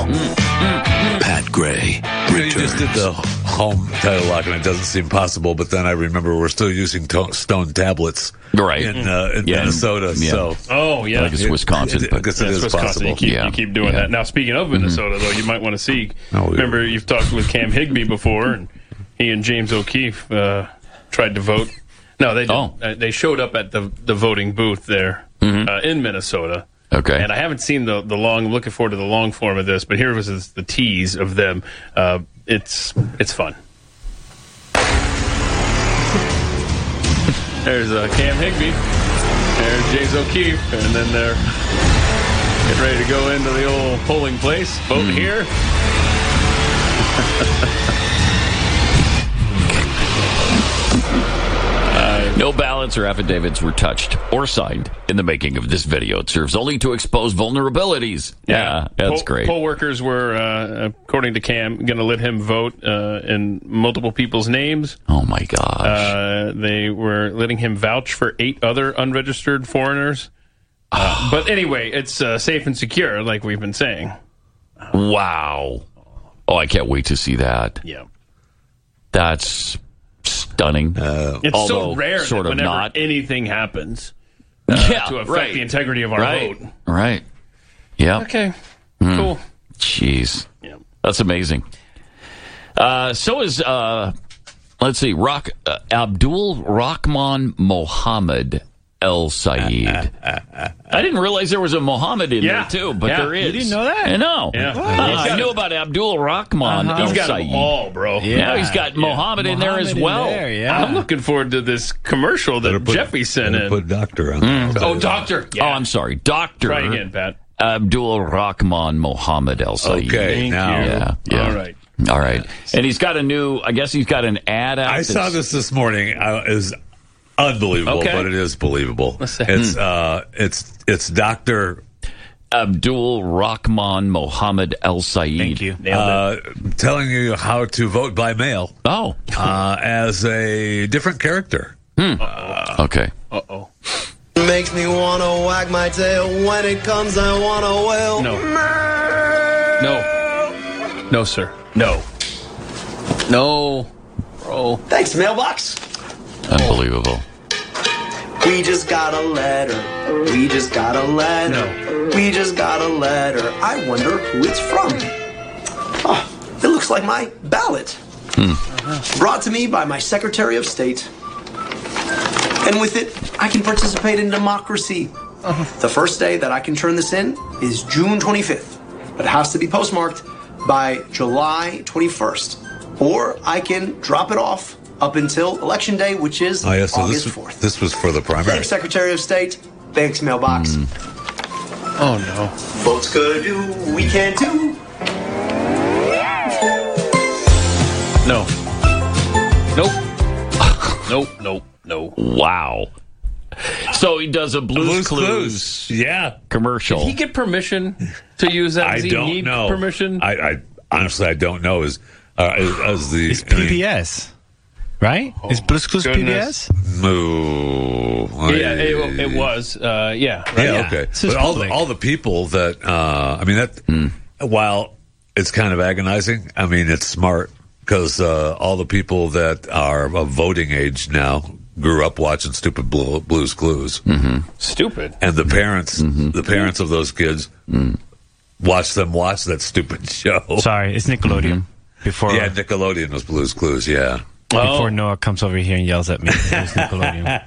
Pat Gray returns. You just did the home title lock, and it doesn't seem possible. But then I remember we're still using stone tablets, right? In Minnesota. Yeah. So, I guess Wisconsin. I guess it is Wisconsin. possible. You keep doing that. Now, speaking of Minnesota, though, you might want to see. Remember, you've talked with Cam Higbee before, and he and James O'Keefe tried to vote. No, they didn't. They showed up at the voting booth there in Minnesota. Okay. And I haven't seen the long. I'm looking forward to the long form of this, but here was the tease of them. It's fun. There's Cam Higbee. There's James O'Keefe, and then they're getting ready to go into the old polling place. Vote here. No ballots or affidavits were touched or signed in the making of this video. It serves only to expose vulnerabilities. Yeah, that's great. Poll workers were, according to Cam, going to let him vote in multiple people's names. Oh, my gosh. They were letting him vouch for 8 other unregistered foreigners. But anyway, it's safe and secure, like we've been saying. Wow. Oh, I can't wait to see that. Yeah. That's stunning. It's so rare sort that of whenever not. anything happens to affect the integrity of our vote. Right. Yeah. Okay. Cool. Jeez. Yeah. That's amazing. So is, let's see, Abdul Rahman Mohammed El Sayed. I didn't realize there was a Mohammed in there, too, but there is. You didn't know that? I know. Yeah. I knew about Abdul Rahman El He's got Sayed. them all, bro. Yeah, he's got Mohammed in there as well. I'm looking forward to this commercial that Jeffy sent in. Put doctor on. Oh, doctor. Yeah. Oh, I'm sorry. Doctor. Try again, Pat. Abdul Rahman Mohammed El Sayed. Okay, Thank now. you. Yeah. All right. All right. And he's got he's got an ad out. I saw this morning. It was unbelievable, but it is believable. It's Dr. Abdul Rahman Mohammed El Sayed. Thank you. Telling you how to vote by mail. Oh. As a different character. Okay. Uh-oh. Makes me want to wag my tail. When it comes, I want to wail. No, sir. No. Bro. Thanks, mailbox. Unbelievable. We just got a letter. We just got a letter. No. We just got a letter. I wonder who it's from. Oh, it looks like my ballot. Brought to me by my Secretary of State. And with it, I can participate in democracy. The first day that I can turn this in is June 25th. But it has to be postmarked by July 21st. Or I can drop it off up until Election Day, which is August 4th. This was for the primary. Thanks, Secretary of State. Thanks, mailbox. Oh, no. Votes could do, we can't do. No. Nope. Wow. So he does a Blue's Clues commercial. Did he get permission to use that? Does he need permission? I honestly, I don't know. As the It's PBS, right? Is Blue's Clues goodness. PBS? Yeah, it was. Yeah. Right? Yeah, okay. But all the people that while it's kind of agonizing, I mean, it's smart because all the people that are of voting age now grew up watching stupid Blue's Clues. Stupid. And the parents of those kids watch that stupid show. Sorry, it's Nickelodeon. Before Nickelodeon was Blue's Clues, Before Noah comes over here and yells at me. It was Nickelodeon.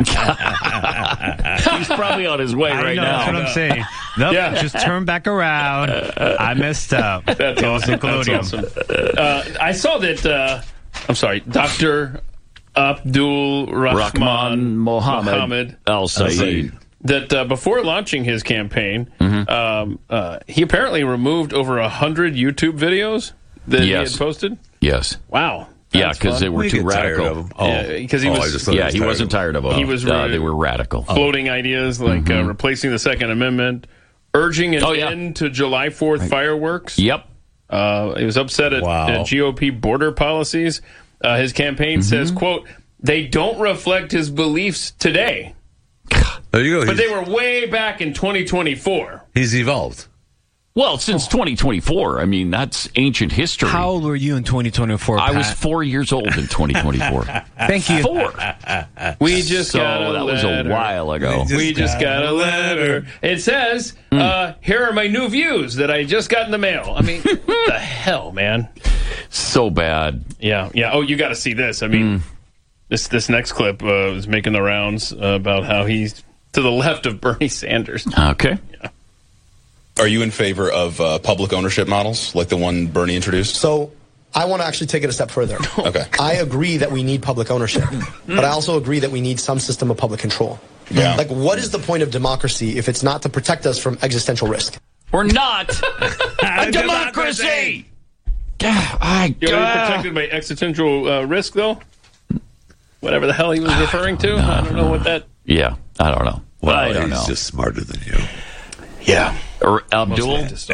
He's probably on his way right now. That's what I'm saying. Nope, just turn back around. I messed up. That's awesome. Nickelodeon. That's awesome. I saw that, I'm sorry, Dr. Abdul Rahman Mohammed El Sayed. That before launching his campaign, he apparently removed over 100 YouTube videos that he had posted. Yes. Wow. Yeah, because they were too radical. Because he was. He wasn't tired of them. He was. They were radical, floating ideas like replacing the Second Amendment, urging an end to July 4th fireworks. Yep. He was upset at GOP border policies. His campaign says, "quote They don't reflect his beliefs today." There you go. But they were way back in 2024. He's evolved. Well, since 2024. I mean, that's ancient history. How old were you in 2024, Pat? I was 4 years old in 2024. Thank you. 4. We just got a that letter. was a while ago. We just got a letter. It says, here are my new views that I just got in the mail. I mean, what the hell, man? So bad. Yeah. Oh, you got to see this. I mean, this next clip is making the rounds about how he's to the left of Bernie Sanders. Okay. Yeah. Are you in favor of public ownership models like the one Bernie introduced? So I want to actually take it a step further. Okay. I agree that we need public ownership, but I also agree that we need some system of public control. Yeah. Like, what is the point of democracy if it's not to protect us from existential risk? We're not a democracy. You're protected by existential risk, though? Whatever the hell he was referring to. I don't know what that... Yeah, I don't know. Well, I don't he's know. just smarter than you. Yeah. Abdul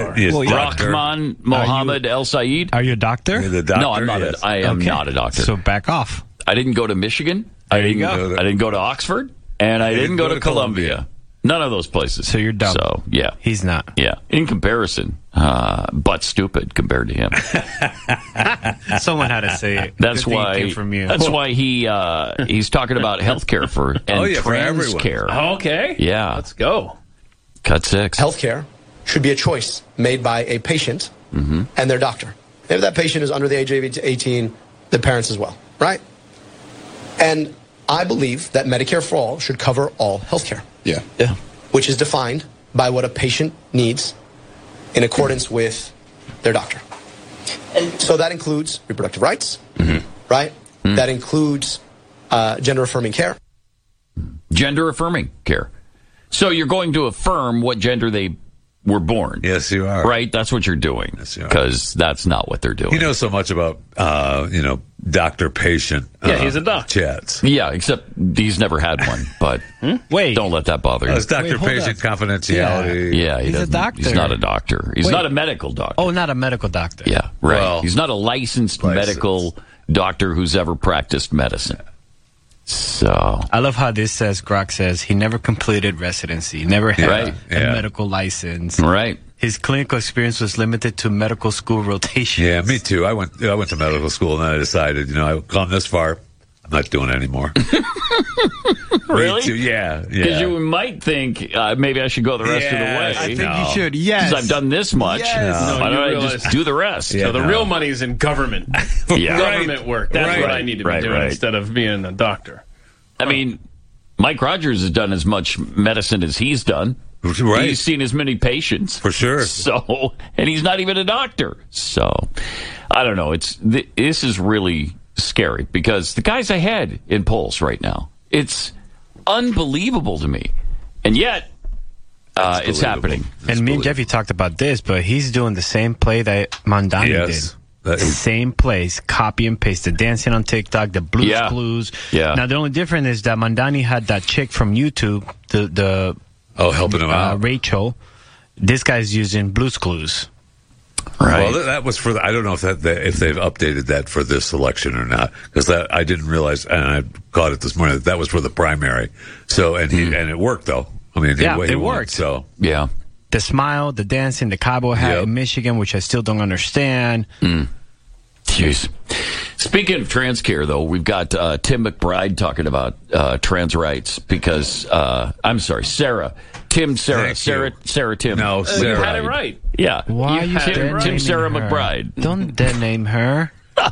Rahman Mohammed El Sayed. Are you a doctor? You're the doctor, No, I'm not. yes. I am not a doctor. So back off. I didn't go to Michigan. I didn't go to Oxford, and I didn't go to Columbia. None of those places. So you're dumb. So yeah, He's not. yeah. In comparison, but stupid compared to him. Someone had to say it. That's Good thing it why. came from you. That's why he's talking about healthcare for and for trans everyone. care. Okay. Yeah. Let's go. Cut 6. Healthcare should be a choice made by a patient and their doctor. If that patient is under the age of 18, the parents as well, right? And I believe that Medicare for All should cover all healthcare. Yeah. Which is defined by what a patient needs in accordance with their doctor. And so that includes reproductive rights, right? That includes gender-affirming care. Gender-affirming care. So you're going to affirm what gender they were born. Yes, you are. Right? That's what you're doing. Yes, you are. Because that's not what they're doing. He knows so much about, doctor-patient he's a doctor. chats. Yeah, except he's never had one. But Wait. don't let that bother you. It's doctor-patient confidentiality. Yeah, He's a doesn't- doctor. He's not a doctor. He's Wait. not a medical doctor. Oh, not a medical doctor. Yeah, right. Well, he's not a licensed medical doctor who's ever practiced medicine. So, I love how this says, Grok says, he never completed residency, never had Right. a Yeah. medical license. right. His clinical experience was limited to medical school rotation. Yeah, me too. I went to medical school, and then I decided, I've gone this far. I'm not doing it anymore. Really? Me too. Yeah. Because you might think maybe I should go the rest of the way. Yes, I think No. you should, yes. Because I've done this much. Yes. Why No, don't you I realize- just do the rest? Yeah. So the no. real money is in government. Yeah. Government work. That's Right. what I need to be Right, doing right. instead of being a doctor. I mean, Mike Rogers has done as much medicine as he's done. Right. He's seen as many patients. For sure. So, and he's not even a doctor. So, I don't know. This is really scary because the guy's ahead in polls right now. It's unbelievable to me. And yet, it's happening. And me and Jeffy talked about this, but he's doing the same play that Mandani Yes. did. Same place, copy and paste. The dancing on TikTok, the Blues Yeah. Clues. Yeah. Now, the only difference is that Mandani had that chick from YouTube, the helping him out. Rachel. This guy's using Blues Clues. Right. Well, that was for. I don't know if they've updated that for this election or not, because I didn't realize, and I caught it this morning that was for the primary. So and it worked though. I mean, Yeah, he it won, worked. So yeah. The smile, the dancing, the cowboy hat Yep. in Michigan, which I still don't understand. Jeez. Speaking of trans care, though, we've got Tim McBride talking about trans rights because, I'm sorry, Sarah. Tim, Sarah. Thank Sarah, you. Sarah, Tim. No, You Sarah. had it right. Yeah. Why are you had it dead right. Tim naming Sarah her? McBride. Don't dead name her.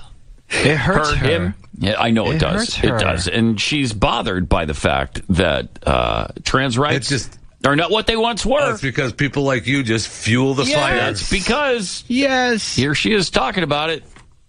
It hurts her. Him. Yeah, I know it, It does. hurts It her. does. And she's bothered by the fact that trans rights It's just- are not what they once were. That's because people like you just fuel the fire. That's because Yes. here she is talking about it.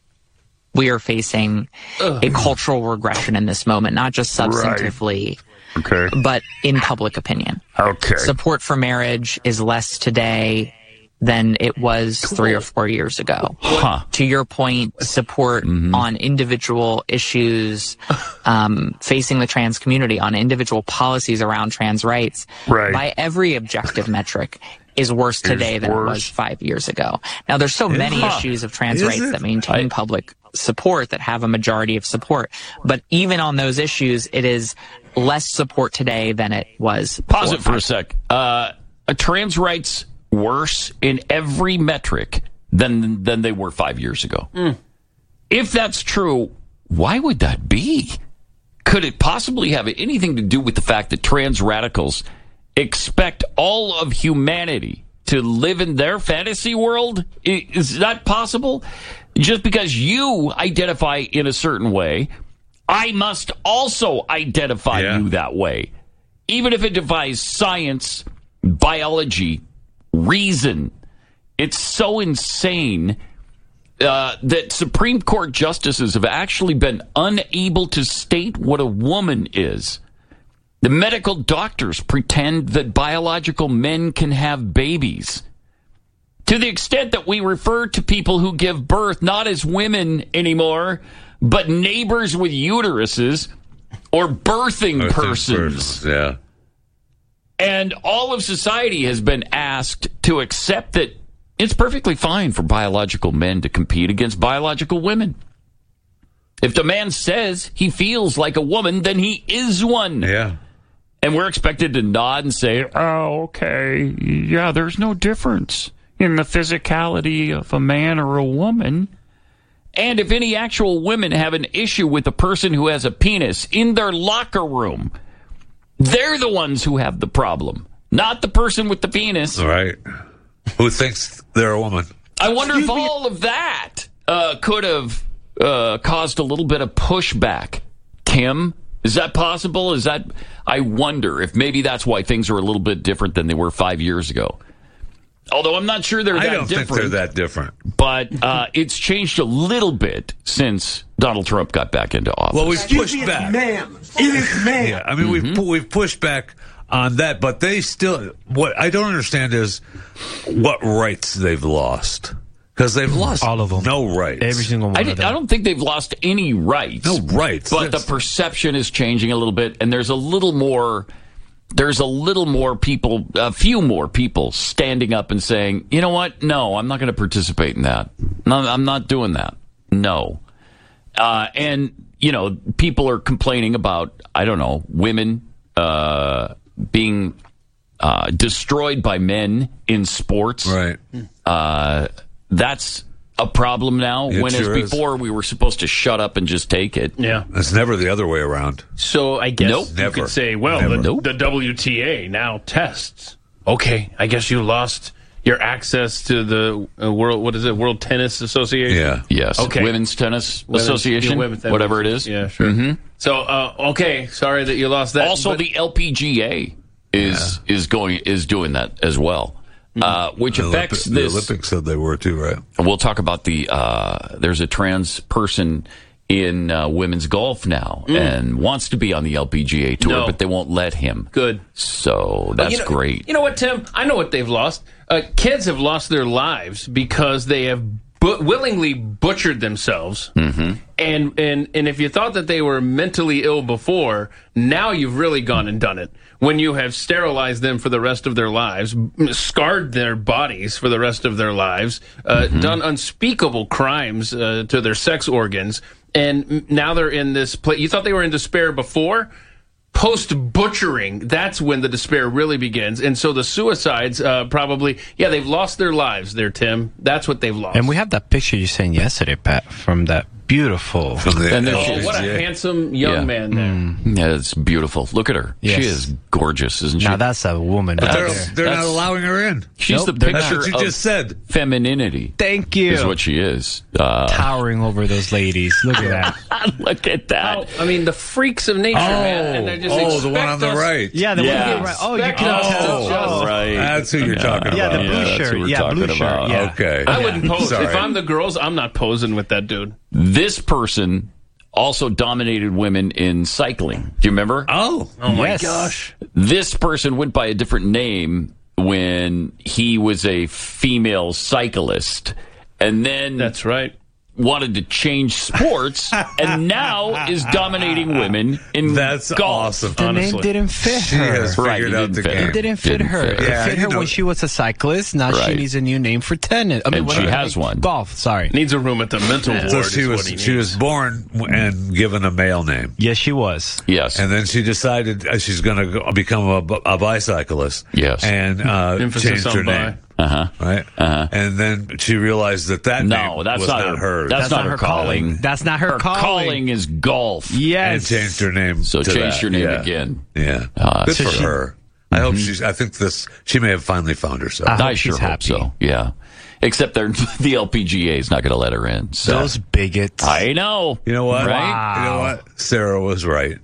We are facing a cultural regression in this moment, not just substantively, but in public opinion. Okay. Support for marriage is less today than it was 3 or 4 years ago. Huh. To your point, support on individual issues facing the trans community, on individual policies around trans rights, by every objective metric, is worse today than it was 5 years ago. Now, there's so many issues of trans Is rights it? that maintain public support, that have a majority of support. But even on those issues, it is less support today than it was. Pause it for a sec. Trans rights worse in every metric than they were 5 years ago. If that's true, why would that be? Could it possibly have anything to do with the fact that trans radicals expect all of humanity to live in their fantasy world? Is that possible? Just because you identify in a certain way, I must also identify you that way. Even if it defies science, biology, reason. It's so insane that Supreme Court justices have actually been unable to state what a woman is. The medical doctors pretend that biological men can have babies. To the extent that we refer to people who give birth not as women anymore, but neighbors with uteruses or birthing persons. Yeah. And all of society has been asked to accept that it's perfectly fine for biological men to compete against biological women. If the man says he feels like a woman, then he is one. Yeah. And we're expected to nod and say, oh, okay, yeah, there's no difference in the physicality of a man or a woman. And if any actual women have an issue with a person who has a penis in their locker room, they're the ones who have the problem, not the person with the penis. All right. Who thinks they're a woman. I wonder if all of that could have caused a little bit of pushback. Tim, is that possible? I wonder if maybe that's why things are a little bit different than they were 5 years ago. Although I'm not sure they're that different. I don't think they're that different. But it's changed a little bit since Donald Trump got back into office. Well, we've pushed back. Ma'am. It is ma'am. Yeah, I mean, we've pushed back on that, but they still... What I don't understand is what rights they've lost. Because they've lost all of them. No rights. Every single one of them. I don't think they've lost any rights. No rights. But the perception is changing a little bit, and there's a little more people, a few more people standing up and saying, you know what? No, I'm not going to participate in that. No, I'm not doing that. No. And, people are complaining about, I don't know, women being destroyed by men in sports. Right. That's a problem now, before we were supposed to shut up and just take it. Yeah. It's never the other way around. So I guess you Never. could say, well, the WTA now tests. Okay, I guess you lost your access to the World Tennis Association? Yeah. Yes. Okay. Women's Tennis Association, whatever it is. Yeah, sure. Mm-hmm. So, okay, sorry that you lost that. Also, the LPGA is doing that as well. Which affects the Olympics said they were too, right? We'll talk about there's a trans person in women's golf now and wants to be on the LPGA tour, but they won't let him. Good. So that's great. You know what, Tim? I know what they've lost. Kids have lost their lives because they have willingly butchered themselves. Mm-hmm. And if you thought that they were mentally ill before, now you've really gone and done it. When you have sterilized them for the rest of their lives, scarred their bodies for the rest of their lives, done unspeakable crimes to their sex organs, and now they're in this place. You thought they were in despair before? Post-butchering, that's when the despair really begins. And so the suicides probably, they've lost their lives there, Tim. That's what they've lost. And we have that picture you sent yesterday, Pat, from that beautiful... what a handsome young man there. Yeah, it's beautiful. Look at her. Yes. She is gorgeous, isn't she? Now that's a woman. But they're not allowing her in. She's the That's picture what you of just said. femininity. Thank you. Is what she is. Towering over those ladies. Look at that. Look at that. The freaks of nature, man. And they just the one on the right. Yeah, the one on the right. Oh, you can tell. Right. That's who you're talking about. Yeah, the blue shirt. Yeah, blue shirt. Yeah. Okay. I wouldn't pose. Sorry. If I'm the girls, I'm not posing with that dude. This person also dominated women in cycling. Do you remember? Oh my gosh. This person went by a different name when he was a female cyclist. And then that's right. Wanted to change sports and now is dominating women in That's golf. Awesome. The name didn't fit She her. has figured out the game. It didn't fit her. It. Yeah, it fit her when she was a cyclist. Now she needs a new name for tennis. And she has one. Golf, sorry. Needs a room at the mental ward. So she was born and given a male name. Yes, she was. Yes. And then she decided she's going to become a bicyclist. Yes. And changed her name. right? And then she realized that name was not hers. That's not her calling. That's not her calling. Calling is golf. Yes. And changed her name. So change your name again. Yeah. Good for her. I hope she may have finally found herself. I sure hope so. Yeah. Except the LPGA is not going to let her in. So. Those bigots. I know. You know what? Right? Wow. You know what? Sarah was right.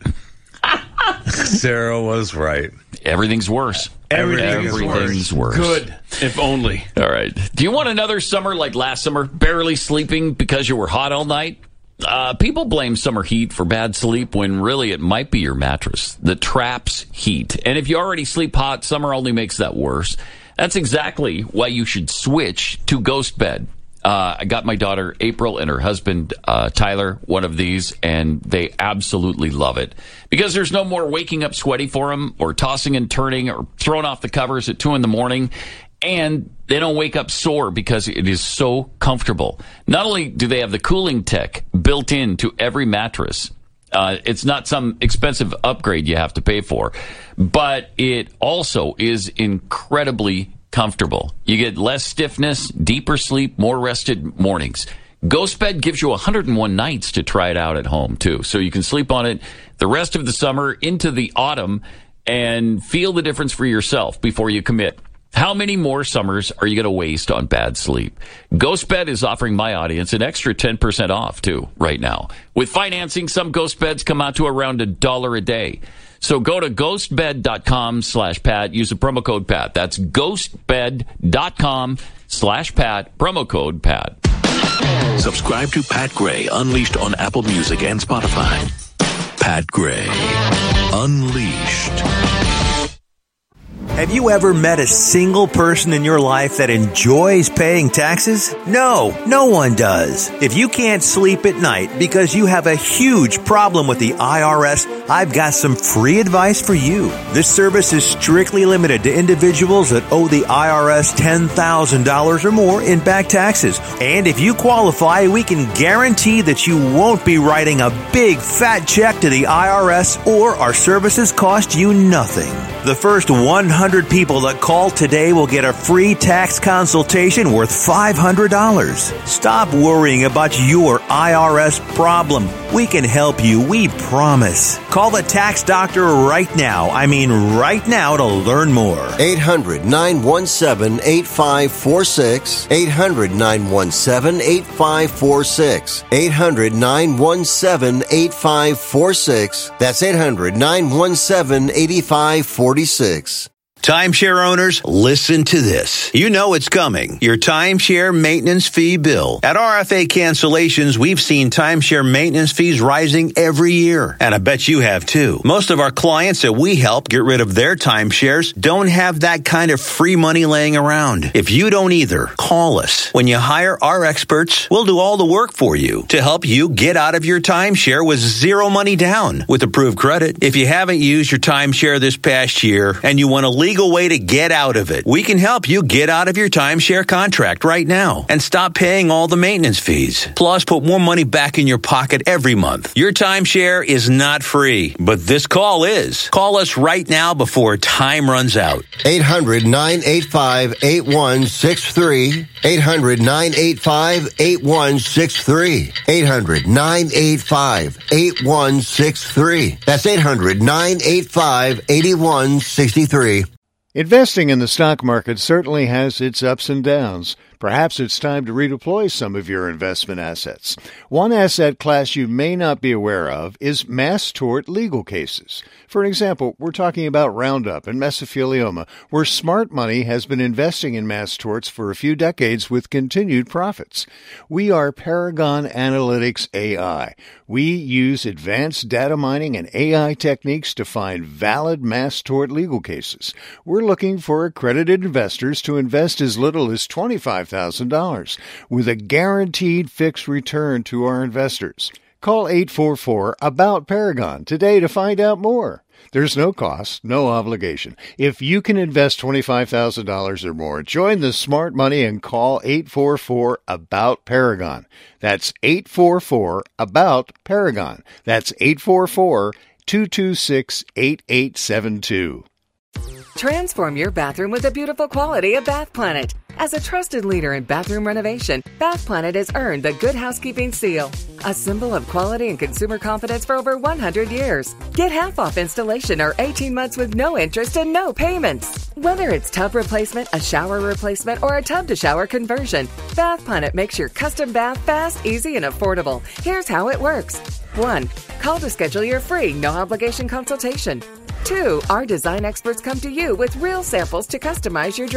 Sarah was right. Everything's worse. Everything's worse. Good, if only. All right. Do you want another summer like last summer? Barely sleeping because you were hot all night? People blame summer heat for bad sleep when really it might be your mattress that traps heat. And if you already sleep hot, summer only makes that worse. That's exactly why you should switch to Ghost Bed. I got my daughter April and her husband Tyler one of these, and they absolutely love it because there's no more waking up sweaty for them or tossing and turning or throwing off the covers at 2 a.m. And they don't wake up sore because it is so comfortable. Not only do they have the cooling tech built into every mattress, it's not some expensive upgrade you have to pay for, but it also is incredibly comfortable. You get less stiffness, deeper sleep, more rested mornings. Ghost Bed gives you 101 nights to try it out at home, too. So you can sleep on it the rest of the summer into the autumn and feel the difference for yourself before you commit. How many more summers are you going to waste on bad sleep? Ghost Bed is offering my audience an extra 10% off, too, right now. With financing, some Ghost Beds come out to around $1 a day. So go to ghostbed.com/Pat. Use the promo code Pat. That's ghostbed.com/Pat. Promo code Pat. Subscribe to Pat Gray Unleashed on Apple Music and Spotify. Pat Gray Unleashed. Have you ever met a single person in your life that enjoys paying taxes? No, no one does. If you can't sleep at night because you have a huge problem with the IRS, I've got some free advice for you. This service is strictly limited to individuals that owe the IRS $10,000 or more in back taxes. And if you qualify, we can guarantee that you won't be writing a big fat check to the IRS, or our services cost you nothing. The first 100 people that call today will get a free tax consultation worth $500. Stop worrying about your IRS problem. We can help you, we promise. Call the tax doctor right now. I mean right now to learn more. 800-917-8546. 800-917-8546. 800-917-8546. That's 800-917-8546. Timeshare owners, listen to this. You know it's coming. Your timeshare maintenance fee bill. At RFA Cancellations, we've seen timeshare maintenance fees rising every year. And I bet you have too. Most of our clients that we help get rid of their timeshares don't have that kind of free money laying around. If you don't either, call us. When you hire our experts, we'll do all the work for you to help you get out of your timeshare with zero money down with approved credit. If you haven't used your timeshare this past year and you want to legal way to get out of it, we can help you get out of your timeshare contract right now and stop paying all the maintenance fees. Plus, put more money back in your pocket every month. Your timeshare is not free, but this call is. Call us right now before time runs out. 800-985-8163. 800-985-8163. 800-985-8163. That's 800-985-8163. Investing in the stock market certainly has its ups and downs. Perhaps it's time to redeploy some of your investment assets. One asset class you may not be aware of is mass tort legal cases. For example, we're talking about Roundup and mesothelioma, where smart money has been investing in mass torts for a few decades with continued profits. We are Paragon Analytics AI. We use advanced data mining and AI techniques to find valid mass tort legal cases. We're looking for accredited investors to invest as little as $25,000 with a guaranteed fixed return to our investors. Call 844-ABOUT-PARAGON today to find out more. There's no cost, no obligation. If you can invest $25,000 or more, join the smart money and call 844-ABOUT-PARAGON. That's 844-ABOUT-PARAGON. That's 844-226-8872. Transform your bathroom with the beautiful quality of Bath Planet. As a trusted leader in bathroom renovation, Bath Planet has earned the Good Housekeeping seal, a symbol of quality and consumer confidence for over 100 years. Get half off installation or 18 months with no interest and no payments. Whether it's tub replacement, a shower replacement, or a tub-to-shower conversion, Bath Planet makes your custom bath fast, easy, and affordable. Here's how it works. 1. Call to schedule your free, no-obligation consultation. 2. Our design experts come to you with real samples to customize your